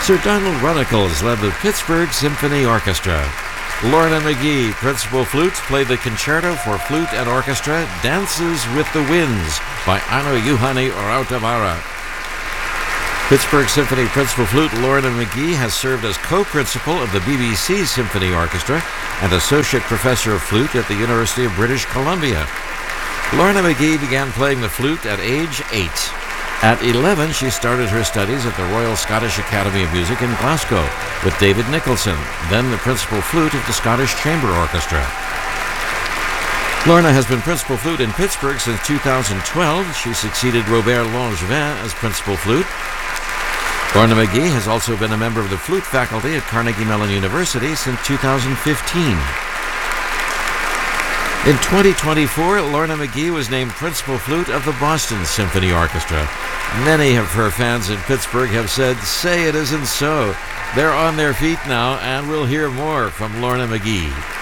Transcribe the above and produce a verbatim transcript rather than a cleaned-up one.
Sir Donald Runnicles led the Pittsburgh Symphony Orchestra. Lorna McGee, principal flute, played the concerto for flute and orchestra Dances with the Winds by Ano Juhani Rautavaara. Pittsburgh Symphony principal flute Lorna McGee has served as co-principal of the B B C Symphony Orchestra and associate professor of flute at the University of British Columbia. Lorna McGee began playing the flute at age eight. At eleven, she started her studies at the Royal Scottish Academy of Music in Glasgow with David Nicholson, then the principal flute of the Scottish Chamber Orchestra. Lorna has been principal flute in Pittsburgh since two thousand twelve. She succeeded Robert Langevin as principal flute. Lorna McGee has also been a member of the flute faculty at Carnegie Mellon University since two thousand fifteen. In twenty twenty-four, Lorna McGee was named principal flute of the Boston Symphony Orchestra. Many of her fans in Pittsburgh have said, "Say it isn't so." They're on their feet now, and we'll hear more from Lorna McGee.